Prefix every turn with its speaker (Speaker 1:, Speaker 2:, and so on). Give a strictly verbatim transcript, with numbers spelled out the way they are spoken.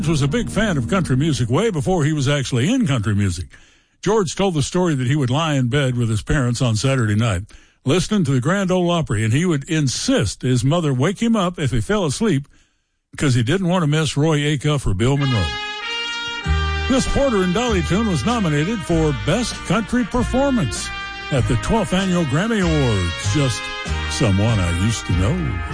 Speaker 1: was a big fan of country music way before he was actually in country music. George told the story that he would lie in bed with his parents on Saturday night, listening to the Grand Ole Opry, and he would insist his mother wake him up if he fell asleep because he didn't want to miss Roy Acuff or Bill Monroe. This Porter and Dolly tune was nominated for Best Country Performance at the twelfth Annual Grammy Awards. Just someone I used to know.